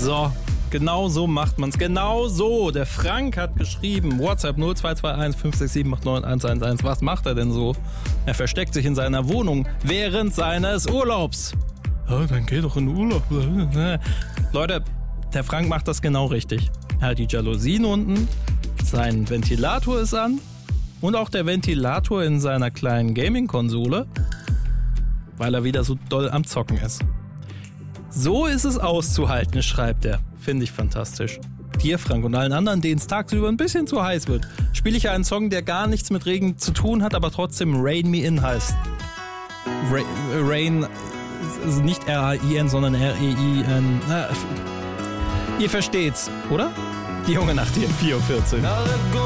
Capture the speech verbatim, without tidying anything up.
So, genau so macht man's. Genau so. Der Frank hat geschrieben, WhatsApp null zwei zwei eins fünf sechs sieben acht neun eins eins eins. Was macht er denn so? Er versteckt sich in seiner Wohnung während seines Urlaubs. Ja, dann geh doch in Urlaub. Leute, der Frank macht das genau richtig. Er hat die Jalousien unten, sein Ventilator ist an und auch der Ventilator in seiner kleinen Gaming-Konsole, weil er wieder so doll am Zocken ist. So ist es auszuhalten, schreibt er. Finde ich fantastisch. Dir, Frank, und allen anderen, denen es tagsüber ein bisschen zu heiß wird, spiele ich einen Song, der gar nichts mit Regen zu tun hat, aber trotzdem Rain Me In heißt. Ra- Rain, nicht R A I N, sondern R E I N. Ihr versteht's, oder? Die junge Nacht hier, vier Uhr vierzehn.